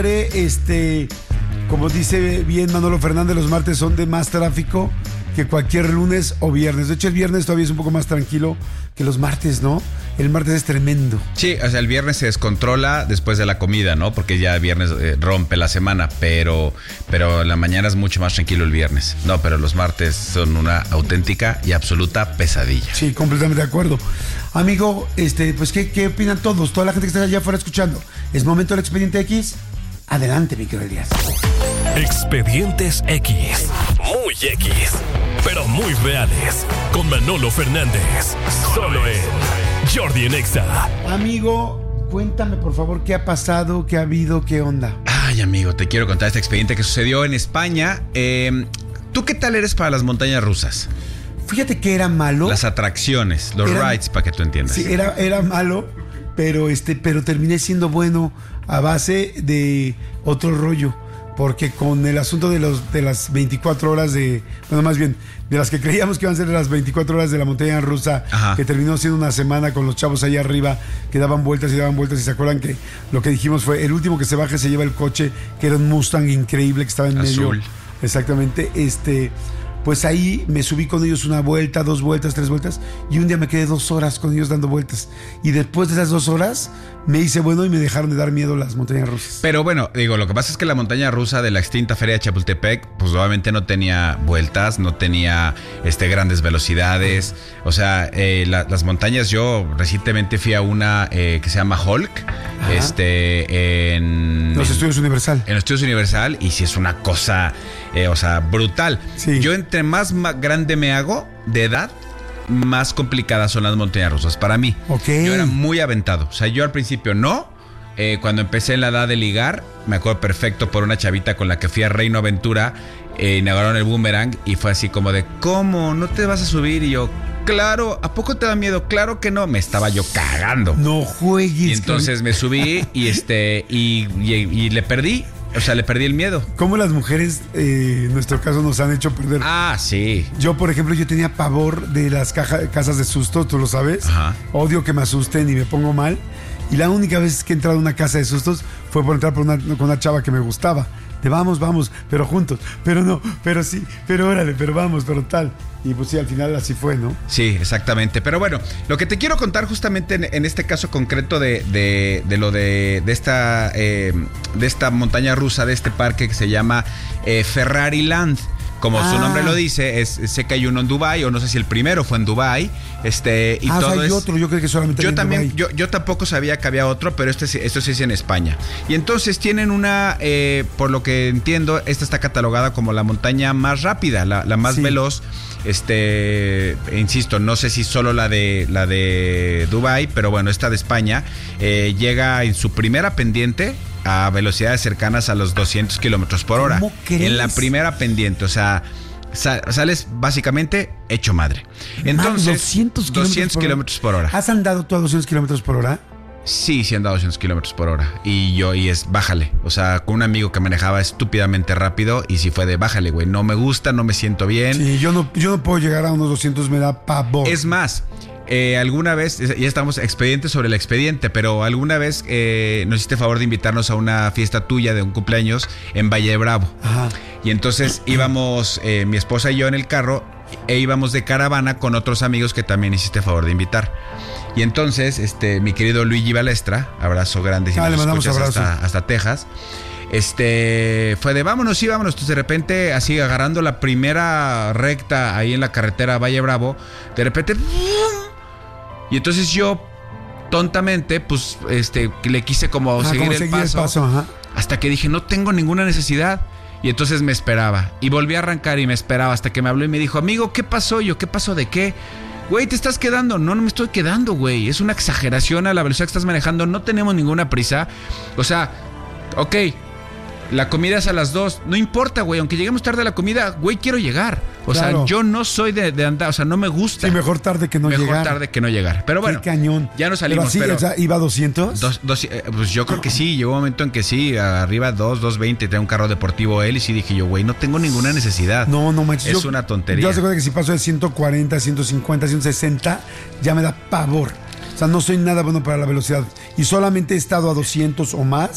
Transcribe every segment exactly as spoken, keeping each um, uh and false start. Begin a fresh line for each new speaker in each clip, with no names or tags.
Este, como dice bien Manolo Fernández, los martes son de más tráfico que cualquier lunes o viernes. De hecho, el viernes todavía es un poco más tranquilo que los martes, ¿no? El martes es tremendo.
Sí, o sea, el viernes se descontrola después de la comida, ¿no? Porque ya el viernes eh, rompe la semana, pero, pero la mañana es mucho más tranquilo el viernes. No, pero los martes son una auténtica y absoluta pesadilla.
Sí, completamente de acuerdo. Amigo, este, pues, ¿qué, qué opinan todos? Toda la gente que está allá afuera escuchando. ¿Es momento del Expediente X? Adelante, mi querido Elías.
Expedientes X. Muy X, pero muy reales. Con Manolo Fernández. Solo en Jordi en Exa.
Amigo, cuéntame por favor qué ha pasado, qué ha habido, qué onda.
Ay, amigo, te quiero contar este expediente que sucedió en España. Eh, ¿Tú qué tal eres para las montañas rusas?
Fíjate que era malo.
Las atracciones, los
era,
rides, para que tú entiendas.
Sí, era, era malo, pero, este, pero terminé siendo bueno a base de otro rollo. Porque con el asunto de, los, de las veinticuatro horas de... Bueno, más bien, de las que creíamos que iban a ser las veinticuatro horas de la montaña rusa, ajá, que terminó siendo una semana con los chavos allá arriba, que daban vueltas y daban vueltas. Y se acuerdan que lo que dijimos fue, el último que se baje se lleva el coche, que era un Mustang increíble que estaba en
azul.
Medio. Exactamente, este... Pues ahí me subí con ellos una vuelta, dos vueltas, tres vueltas, y un día me quedé dos horas con ellos dando vueltas. Y después de esas dos horas me hice bueno y me dejaron de dar miedo las montañas rusas.
Pero bueno, digo, lo que pasa es que la montaña rusa de la extinta Feria de Chapultepec, pues obviamente no tenía vueltas, no tenía este, grandes velocidades. O sea, eh, la, las montañas, yo recientemente fui a una eh, que se llama Hulk, ajá, este, en...
Los
en,
Estudios Universal.
En los Estudios Universal, y sí es una cosa, eh, o sea, brutal.
Sí.
Yo entre más ma- grande me hago de edad, más complicadas son las montañas rusas para mí.
Okay.
Yo era muy aventado. O sea, yo al principio no. Eh, cuando empecé en la edad de ligar, me acuerdo perfecto por una chavita con la que fui a Reino Aventura, eh, inauguraron el Boomerang y fue así como de, ¿cómo? ¿No te vas a subir? Y yo, claro, ¿a poco te da miedo? Claro que no. Me estaba yo cagando.
No juegues.
Y entonces con... me subí y este y, y, y le perdí. O sea, le perdí el miedo.
¿Cómo las mujeres, eh, en nuestro caso, nos han hecho perder?
Ah, sí.
Yo, por ejemplo, yo tenía pavor de las caja, casas de susto, tú lo sabes.
Ajá.
Odio que me asusten y me pongo mal. Y la única vez que he entrado a una casa de sustos fue por entrar por una, con una chava que me gustaba. De vamos, vamos, pero juntos. Pero no, pero sí, pero órale, pero vamos, pero tal. Y pues sí, al final así fue, ¿no?
Sí, exactamente. Pero bueno, lo que te quiero contar justamente en, en este caso concreto de, de, de lo de, de esta eh, de esta montaña rusa, de este parque que se llama eh, Ferrari Land. Como ah. su nombre lo dice, es, sé que hay uno en Dubái, o no sé si el primero fue en Dubái. Este, y
ah,
todo
o sea, hay
es,
otro, yo creo que solamente
yo
en
también,
Dubái.
Yo, yo tampoco sabía que había otro, pero este, esto sí es en España. Y entonces tienen una, eh, por lo que entiendo, esta está catalogada como la montaña más rápida, la, la más sí. veloz. Este, insisto, no sé si solo la de la de Dubái, pero bueno, esta de España eh, llega en su primera pendiente a velocidades cercanas a los doscientos kilómetros por hora.
¿Cómo crees?
En la primera pendiente, o sea, sal, sales básicamente hecho madre. Entonces,
ah, doscientos
kilómetros por hora.
¿Has andado tú a doscientos kilómetros por hora?
Sí, sí he andado a doscientos kilómetros por hora. Y yo, y es, bájale. O sea, con un amigo que manejaba estúpidamente rápido. Y si fue de, bájale, güey. No me gusta, no me siento bien.
Sí, yo no, yo no puedo llegar a unos doscientos, me da pavor.
Es más, eh, alguna vez, ya estamos expediente sobre el expediente, pero alguna vez eh, nos hiciste favor de invitarnos a una fiesta tuya de un cumpleaños en Valle de Bravo.
Ajá.
Y entonces íbamos, eh, mi esposa y yo en el carro, e íbamos de caravana con otros amigos que también hiciste favor de invitar. Y entonces, este, mi querido Luigi Balestra, abrazo grande si
ah,
nos escuchas
abrazo.
hasta, hasta Texas, este, fue de vámonos, sí, vámonos. Entonces de repente, así agarrando la primera recta ahí en la carretera Valle Bravo, de repente, y entonces yo, tontamente, pues, este, le quise como
ah,
seguir,
como
el,
seguir
paso,
el paso, ajá.
Hasta que dije, no tengo ninguna necesidad. Y entonces me esperaba. Y volví a arrancar y me esperaba hasta que me habló y me dijo, amigo, ¿qué pasó? Yo, ¿qué pasó de qué? Güey, ¿te estás quedando? No, no me estoy quedando, güey. Es una exageración a la velocidad que estás manejando. No tenemos ninguna prisa. O sea, ok, la comida es a las dos. No importa, güey. Aunque lleguemos tarde a la comida, güey, quiero llegar. O claro. sea, yo no soy de, de andar. O sea, no me gusta.
Sí, mejor tarde que no
mejor
llegar.
Mejor tarde que no llegar. Pero bueno,
qué cañón.
Ya nos salimos.
Pero así,
pero
o sea, ¿iba a doscientos?
Dos, dos, eh, pues yo creo que sí. Llegó un momento en que sí. Arriba dos, dos veinte. Trae un carro deportivo él. Y sí dije yo, güey, no tengo ninguna necesidad.
No, no manches.
Es
yo,
una tontería.
Yo hace cuenta que si paso de ciento cuarenta, ciento cincuenta, ciento sesenta, ya me da pavor. O sea, no soy nada bueno para la velocidad. Y solamente he estado a doscientos o más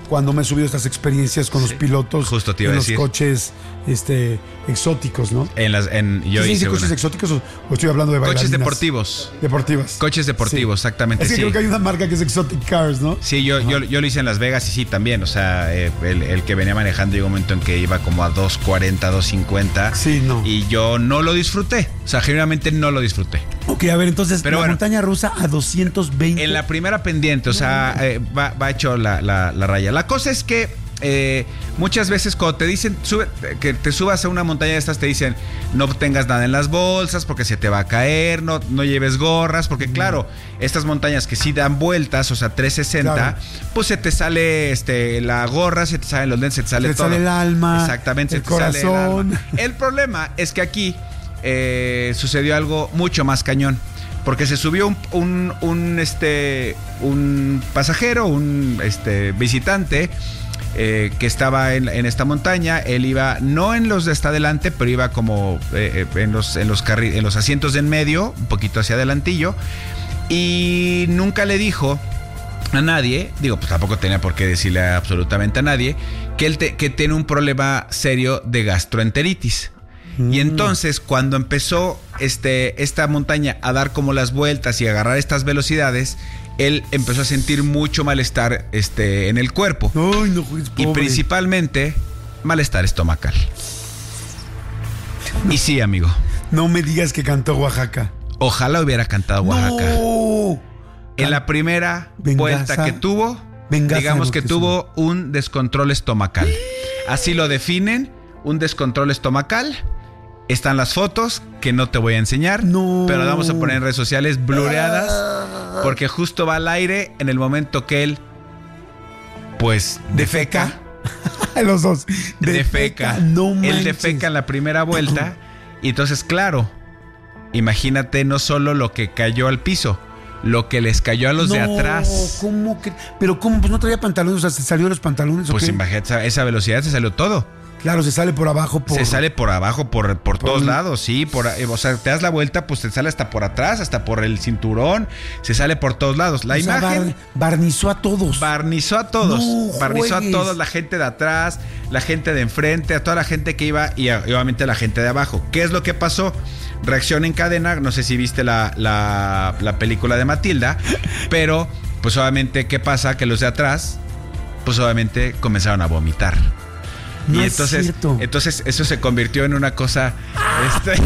cuando me he subido a estas experiencias con sí. los pilotos
Justo te iba
en
a
los
decir.
coches este, exóticos, ¿no?
En las, en, yo
¿Sí se dice
hice
coches
una.
exóticos o, o estoy hablando de bailarinas?
Coches deportivos.
Deportivas.
Coches deportivos,
sí.
exactamente.
Es que
sí.
creo que hay una marca que es Exotic Cars, ¿no?
Sí, yo, yo, yo lo hice en Las Vegas y sí, también. O sea, eh, el, el que venía manejando llegó un momento en que iba como a dos cuarenta, dos cincuenta.
Sí, no.
Y yo no lo disfruté. O sea, genuinamente no lo disfruté.
Ok, a ver, entonces,
Pero
la
bueno,
montaña rusa a doscientos veinte.
En la primera pendiente, o sea, eh, va, va hecho la, la, la raya. La cosa es que eh, muchas veces cuando te dicen sube, que te subas a una montaña de estas, te dicen no tengas nada en las bolsas porque se te va a caer, no, no lleves gorras, porque claro, estas montañas que sí dan vueltas, o sea, trescientos sesenta, claro, pues se te sale este, la gorra, se te salen los lentes, se te sale
se
todo.
sale el alma,
exactamente,
el
se te sale el
corazón.
alma. El problema es que aquí eh, sucedió algo mucho más cañón. Porque se subió un, un, un, este, un pasajero, un este, visitante eh, que estaba en, en esta montaña. Él iba, no en los de hasta adelante, pero iba como eh, en, los, en, los carri- en los asientos de en medio, un poquito hacia adelantillo. Y nunca le dijo a nadie, digo, pues tampoco tenía por qué decirle absolutamente a nadie, que él te, que tiene un problema serio de gastroenteritis. Y entonces cuando empezó este, esta montaña a dar como las vueltas y a agarrar estas velocidades, él empezó a sentir mucho malestar este, en el cuerpo.
Ay, no, pues,
y principalmente malestar estomacal. Y sí, amigo.
No me digas que cantó Oaxaca.
Ojalá hubiera cantado Oaxaca.
No.
En la primera
Venganza.
vuelta que tuvo,
Venganza
digamos que
que
tuvo un descontrol estomacal. Así lo definen, un descontrol estomacal. Están las fotos que no te voy a enseñar,
no.
pero las vamos a poner en redes sociales blureadas, porque justo va al aire en el momento que él, pues, defeca.
Los dos.
Defeca.
defeca. No manches.
Él defeca en la primera vuelta. Y entonces, claro, imagínate no solo lo que cayó al piso, lo que les cayó a los
no,
de atrás.
¿Cómo que? Pero ¿cómo? Pues no traía pantalones, o sea, ¿se salió de los pantalones?
Pues
¿o qué?
imagínate, esa, esa velocidad se salió todo.
Claro, se sale por abajo. Por...
Se sale por abajo, por, por, por todos
el...
lados, sí. Por, o sea, te das la vuelta, pues te sale hasta por atrás, hasta por el cinturón. Se sale por todos lados. La
o sea,
imagen...
Bar, barnizó a todos.
Barnizó a todos.
No
barnizó
juegues.
a todos, la gente de atrás, la gente de enfrente, a toda la gente que iba y, a, y obviamente la gente de abajo. ¿Qué es lo que pasó? Reacción en cadena. No sé si viste la, la, la película de Matilda, pero pues obviamente, ¿qué pasa? Que los de atrás, pues obviamente comenzaron a vomitar.
No
y
es
entonces,
cierto.
entonces eso se convirtió en una cosa. Este...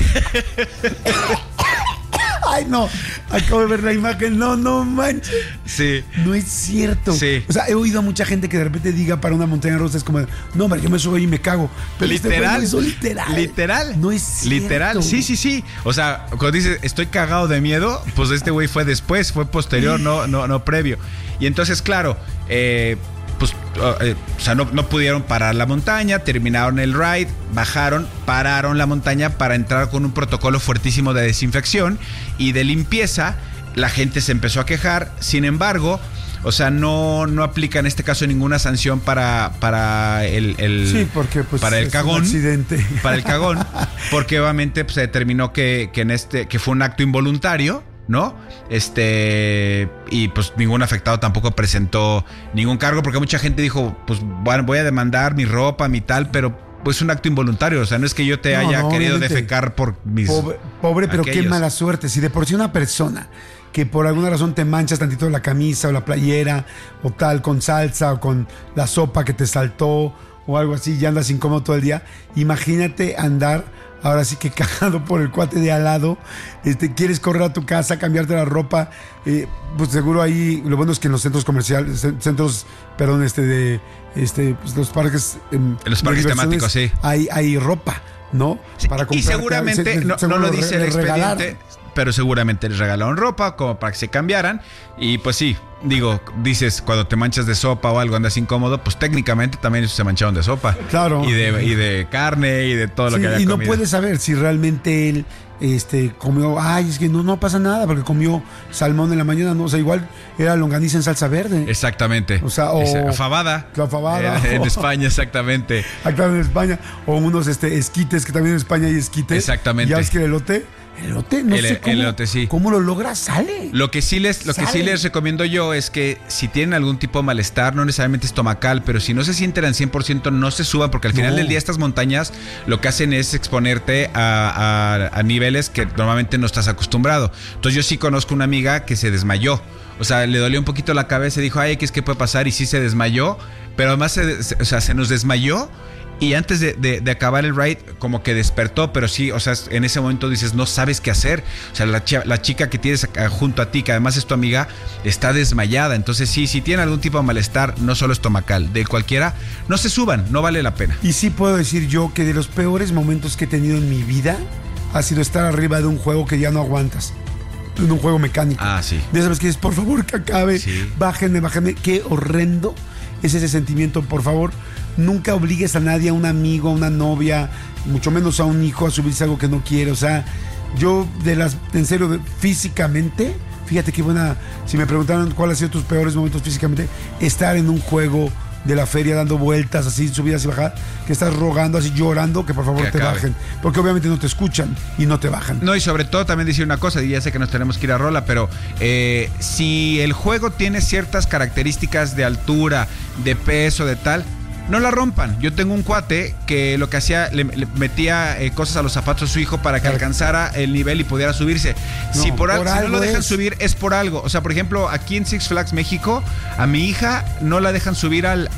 Ay, no, acabo de ver la imagen. No, no manches.
Sí.
No es cierto.
Sí.
O sea, he oído a mucha gente que de repente diga para una montaña rusa es como, no, hombre, yo me subo y me cago. Pero
literal.
Este literal.
Literal.
No es cierto.
Literal. Sí, sí, sí. O sea, cuando dices estoy cagado de miedo, pues este güey fue después, fue posterior, no, no, no previo. Y entonces, claro, eh. pues, eh, o sea, no, no pudieron parar la montaña, terminaron el ride, bajaron, pararon la montaña para entrar con un protocolo fuertísimo de desinfección y de limpieza. La gente se empezó a quejar, sin embargo, o sea, no, no aplica en este caso ninguna sanción para, para el, el
sí, porque pues
para el
es
cagón,
un accidente.
Para el cagón, porque obviamente pues, se determinó que, que en este, que fue un acto involuntario, ¿no? Este, y pues ningún afectado tampoco presentó ningún cargo, porque mucha gente dijo, pues bueno, voy a demandar mi ropa, mi tal, pero pues un acto involuntario, o sea, no es que yo te
no,
haya
no,
querido
obviamente.
defecar por mis...
Pobre, pobre pero
aquellos.
qué mala suerte. Si de por sí una persona que por alguna razón te manchas tantito la camisa o la playera o tal, con salsa o con la sopa que te saltó o algo así, y andas incómodo todo el día, imagínate andar ahora sí que cagado por el cuate de al lado, este, quieres correr a tu casa, cambiarte la ropa, eh, pues seguro ahí, lo bueno es que en los centros comerciales, centros, perdón, este de, este, pues los parques, eh,
los parques temáticos, sí.
Hay, hay ropa, ¿no?
Sí,
para
y seguramente, se, no, no lo dice el expediente, pero seguramente les regalaron ropa como para que se cambiaran. Y pues sí, digo, dices, cuando te manchas de sopa o algo, andas incómodo, pues técnicamente también se mancharon de sopa.
Claro.
Y de, y de carne y de todo
sí,
lo que había
y
comido.
no puedes saber si realmente él este, comió, ay, es que no, no pasa nada, porque comió salmón en la mañana, no, o sea, igual era longaniza en salsa verde.
Exactamente.
O sea, o...
Esa, fabada.
La fabada.
En, en España, exactamente.
Acá en España. O unos este, esquites, que también en España hay esquites.
Exactamente.
Ya es que el elote, Elote, no
el,
sé cómo,
el elote, sí.
cómo lo logras, sale.
Lo que sí les, lo que sí les recomiendo yo es que si tienen algún tipo de malestar, no necesariamente estomacal, pero si no se sienten al cien por ciento, no se suban, porque al final no. del día estas montañas lo que hacen es exponerte a, a, a niveles que normalmente no estás acostumbrado. Entonces yo sí conozco una amiga que se desmayó. O sea, le dolió un poquito la cabeza y dijo, ay, ¿qué es que puede pasar? Y sí se desmayó, pero además se, se, o sea, se nos desmayó. Y antes de, de, de acabar el ride, como que despertó, pero sí, o sea, en ese momento dices, no sabes qué hacer. O sea, la, ch- la chica que tienes acá junto a ti, que además es tu amiga, está desmayada. Entonces sí, si tienen algún tipo de malestar, no solo estomacal, de cualquiera, no se suban, no vale la pena.
Y sí puedo decir yo que de los peores momentos que he tenido en mi vida ha sido estar arriba de un juego que ya no aguantas. En un juego mecánico.
Ah, sí.
De esas veces que dices, por favor, que acabe.
Sí.
Bájenme, bájenme. Qué horrendo es ese sentimiento, por favor. Nunca obligues a nadie, a un amigo, a una novia, mucho menos a un hijo a subirse algo que no quiere. O sea, yo de las, en serio, de, físicamente, fíjate qué buena, si me preguntaran cuáles han sido tus peores momentos físicamente, estar en un juego de la feria dando vueltas así, subidas y bajadas, que estás rogando así, llorando, que por favor
que
te
acabe.
bajen, porque obviamente no te escuchan y no te bajan.
No, y sobre todo también decir una cosa, y ya sé que nos tenemos que ir a rola, pero eh, si el juego tiene ciertas características de altura, de peso, de tal, no la rompan. Yo tengo un cuate que lo que hacía, le, le metía eh, cosas a los zapatos a su hijo para que claro. alcanzara el nivel y pudiera subirse. No, si por, por al, si no lo dejan es. subir, es por algo. O sea, por ejemplo, aquí en Six Flags México, a mi hija no la dejan subir al,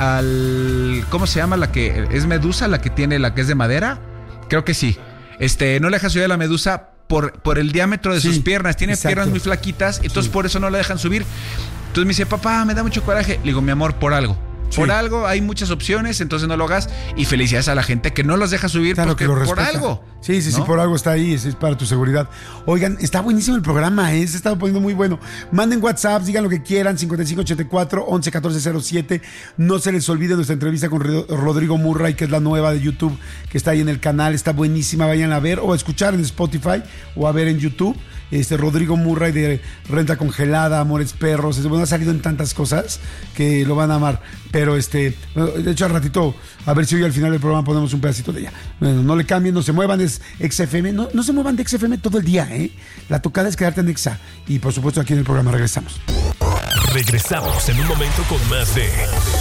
al ¿cómo se llama? La que es Medusa, la que tiene, la que es de madera. Creo que sí. Este, no la dejan subir a la Medusa por, por el diámetro de sí, sus piernas. Tiene exacto. piernas muy flaquitas, entonces sí. por eso no la dejan subir. Entonces me dice, papá, me da mucho coraje. Le digo, mi amor, por algo. Sí. Por algo hay muchas opciones, entonces no lo hagas. Y felicidades a la gente que no los deja subir claro porque por algo.
Sí, sí, ¿no? sí, por algo está ahí, es, es para tu seguridad. Oigan, está buenísimo el programa, ¿eh? Se está poniendo muy bueno. Manden WhatsApp, digan lo que quieran, cincuenta y cinco ochenta y cuatro, once catorce cero siete. No se les olvide nuestra entrevista con Rodrigo Murray, que es la nueva de YouTube, que está ahí en el canal, está buenísima, vayan a ver o a escuchar en Spotify o a ver en YouTube. Este Rodrigo Murray de Renta Congelada, Amores Perros, es, bueno, ha salido en tantas cosas que lo van a amar. Pero este, de hecho al ratito, a ver si hoy al final del programa ponemos un pedacito de ella. Bueno, no le cambien, no se muevan, es X F M, no, no se muevan de X F M todo el día, ¿eh? La tocada es quedarte en Exa. Y por supuesto aquí en el programa regresamos.
Regresamos en un momento con más de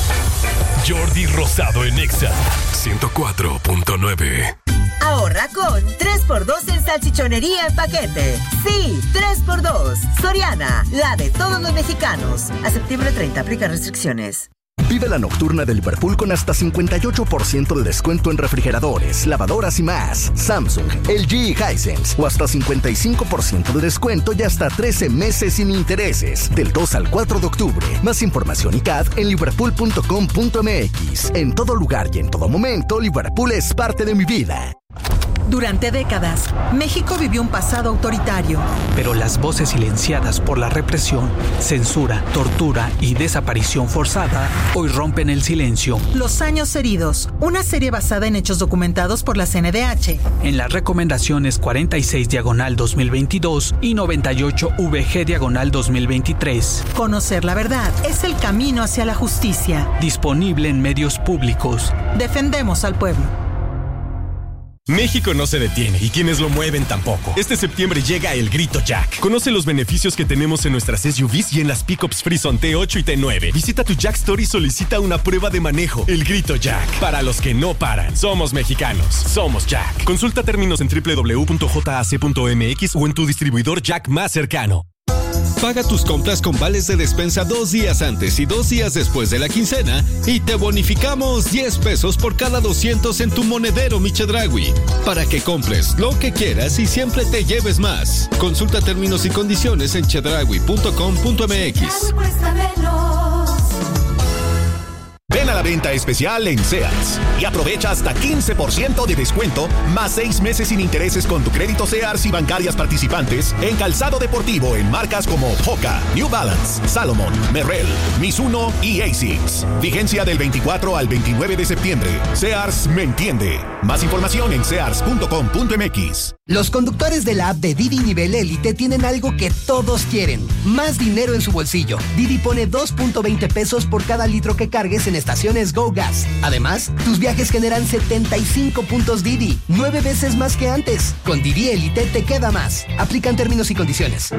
Jordi Rosado en Exa ciento cuatro punto nueve.
Ahorra con tres por dos en salchichonería en paquete. Sí, tres por dos. Soriana, la de todos los mexicanos. A septiembre treinta, aplican restricciones.
Vive la nocturna de Liverpool con hasta cincuenta y ocho por ciento de descuento en refrigeradores, lavadoras y más. Samsung, L G y Hisense. O hasta cincuenta y cinco por ciento de descuento y hasta trece meses sin intereses. Del dos al cuatro de octubre. Más información y C A D en liverpool punto com punto m x. En todo lugar y en todo momento, Liverpool es parte de mi vida.
Durante décadas, México vivió un pasado autoritario.
Pero las voces silenciadas por la represión, censura, tortura y desaparición forzada hoy rompen el silencio.
Los años heridos, una serie basada en hechos documentados por la C N D H.
En las recomendaciones cuarenta y seis diagonal dos mil veintidós y noventa y ocho V G diagonal dos mil veintitrés.
Conocer la verdad es el camino hacia la justicia.
Disponible en medios públicos.
Defendemos al pueblo.
México no se detiene y quienes lo mueven tampoco. Este septiembre llega el Grito Jack. Conoce los beneficios que tenemos en nuestras S U Vs y en las pickups Frison T ocho y T nueve. Visita tu Jack Store y solicita una prueba de manejo. El Grito Jack. Para los que no paran. Somos mexicanos. Somos Jack. Consulta términos en doble u doble u doble u punto jac punto m x o en tu distribuidor Jack más cercano.
Paga tus compras con vales de despensa dos días antes y dos días después de la quincena y te bonificamos diez pesos por cada doscientos en tu monedero Mi Chedraui para que compres lo que quieras y siempre te lleves más. Consulta términos y condiciones en chedraui punto com punto m x.
Ven a la venta especial en Sears y aprovecha hasta quince por ciento de descuento más seis meses sin intereses con tu crédito Sears y bancarias participantes en calzado deportivo en marcas como Hoka, New Balance, Salomon, Merrell, Mizuno y Asics. Vigencia del veinticuatro al veintinueve de septiembre. Sears me entiende. Más información en sears punto com punto m x.
Los conductores de la app de Didi Nivel Élite tienen algo que todos quieren: más dinero en su bolsillo. Didi pone dos punto veinte pesos por cada litro que cargues en el estaciones Go Gas. Además, tus viajes generan setenta y cinco puntos Didi, nueve veces más que antes. Con Didi Elite te queda más. Aplican términos y condiciones.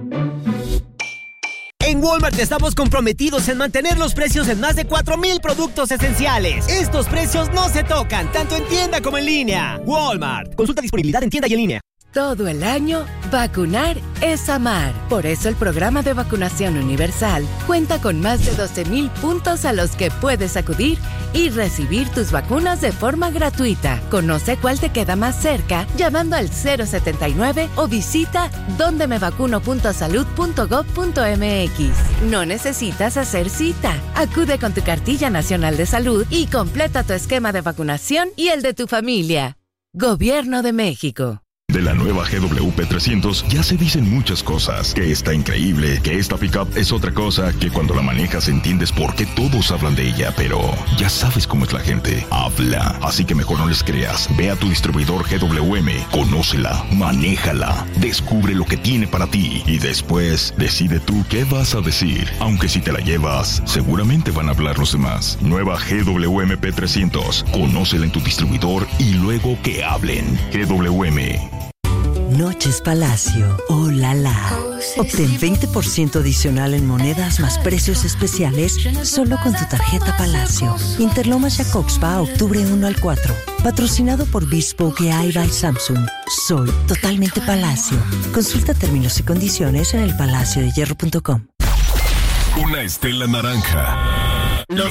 En Walmart estamos comprometidos en mantener los precios en más de cuatro mil productos esenciales. Estos precios no se tocan, tanto en tienda como en línea. Walmart. Consulta disponibilidad en tienda y en línea.
Todo el año, vacunar es amar. Por eso el programa de vacunación universal cuenta con más de doce mil puntos a los que puedes acudir y recibir tus vacunas de forma gratuita. Conoce cuál te queda más cerca llamando al cero setenta y nueve o visita donde me vacuno punto salud punto gob punto eme equis. No necesitas hacer cita. Acude con tu cartilla nacional de salud y completa tu esquema de vacunación y el de tu familia. Gobierno de México.
De la nueva G W P trescientos ya se dicen muchas cosas, que está increíble, que esta pickup es otra cosa, que cuando la manejas entiendes por qué todos hablan de ella, pero ya sabes cómo es la gente, habla, así que mejor no les creas. Ve a tu distribuidor G W M, conócela, manéjala, descubre lo que tiene para ti y después decide tú qué vas a decir, aunque si te la llevas, seguramente van a hablar los demás. Nueva G W M P trescientos, conócela en tu distribuidor y luego que hablen. G W M.
Noches Palacio. ¡Oh, la, la! Obtén veinte por ciento adicional en monedas más precios especiales solo con tu tarjeta Palacio. Interlomas Jacobspa, octubre uno al cuatro. Patrocinado por Bespoke A I by Samsung. Soy totalmente Palacio. Consulta términos y condiciones en el palacio de hierro punto com.
Una estela naranja